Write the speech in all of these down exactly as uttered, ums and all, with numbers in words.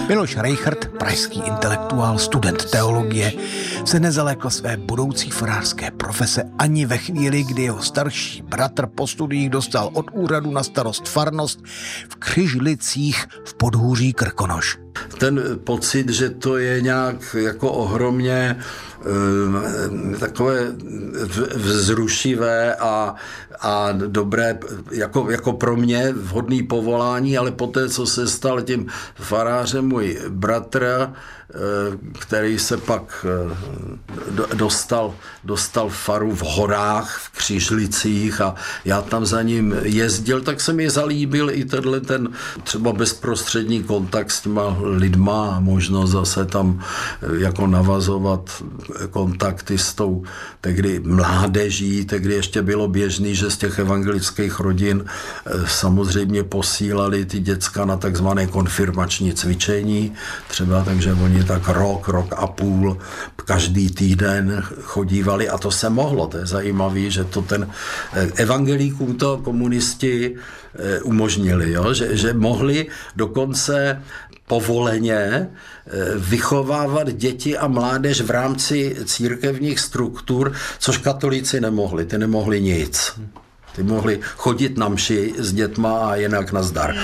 Miloš Rejchrt, pražský intelektuál, student teologie, se nezalekl své budoucí farářské profese ani ve chvíli, kdy jeho starší bratr po studiích dostal od úřadu na starost farnost v Křižlicích v podhůří Krkonoš. Ten pocit, že to je nějak jako ohromně e, takové vzrušivé a, a dobré, jako, jako pro mě vhodný povolání, ale poté, co se stal tím farářem můj bratr, e, který se pak e, dostal, dostal faru v horách, v Křižlicích a já tam za ním jezdil, tak se mi zalíbil i tenhle ten třeba bezprostřední kontakt s těma lidma a možnost zase tam jako navazovat kontakty s tou tehdy mládeží, tehdy ještě bylo běžný, že z těch evangelických rodin samozřejmě posílali ty děcka na takzvané konfirmační cvičení, třeba takže oni tak rok, rok a půl každý týden chodívali a to se mohlo, to je zajímavé, že to ten evangelíkům to komunisti umožnili, jo? Že, že mohli dokonce povoleně vychovávat děti a mládež v rámci církevních struktur, což katolíci nemohli, ty nemohli nic. Ty mohli chodit na mši s dětma a jinak nazdar.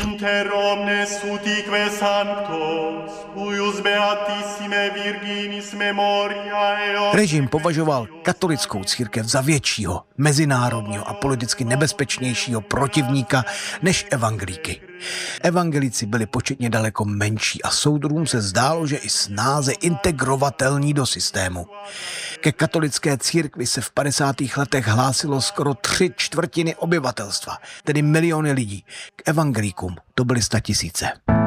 Režim považoval katolickou církev za většího, mezinárodního a politicky nebezpečnějšího protivníka než evangelíky. Evangelici byli početně daleko menší a soudruhům se zdálo, že i snáze integrovatelní do systému. Ke katolické církvi se v padesátých letech hlásilo skoro tři čtvrtiny obyvatelstva, tedy miliony lidí. K evangelíkům to byly statisíce.